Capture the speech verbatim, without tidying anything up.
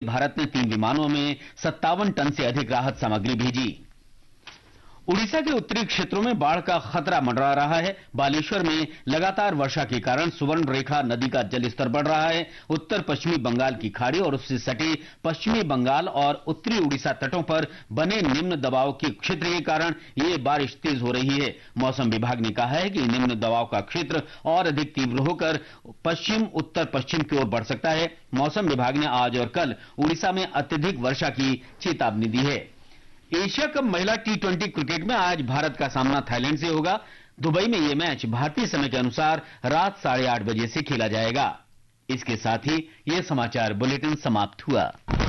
भारत ने तीन विमानों में सत्तावन टन से अधिक राहत सामग्री भेजी। उड़ीसा के उत्तरी क्षेत्रों में बाढ़ का खतरा मंडरा रहा है। बालेश्वर में लगातार वर्षा के कारण सुवर्ण रेखा नदी का जलस्तर बढ़ रहा है। उत्तर पश्चिमी बंगाल की खाड़ी और उससे सटे पश्चिमी बंगाल और उत्तरी उड़ीसा तटों पर बने निम्न दबाव के क्षेत्र के कारण ये बारिश तेज हो रही है। मौसम विभाग ने कहा है कि निम्न दबाव का क्षेत्र और अधिक तीव्र होकर पश्चिम उत्तर पश्चिम की ओर बढ़ सकता है। मौसम विभाग ने आज और कल उड़ीसा में अत्यधिक वर्षा की चेतावनी दी है। एशिया कप महिला टी ट्वेंटी क्रिकेट में आज भारत का सामना थाईलैंड से होगा। दुबई में यह मैच भारतीय समय के अनुसार रात साढ़े आठ बजे से खेला जाएगा। इसके साथ ही यह समाचार बुलेटिन समाप्त हुआ।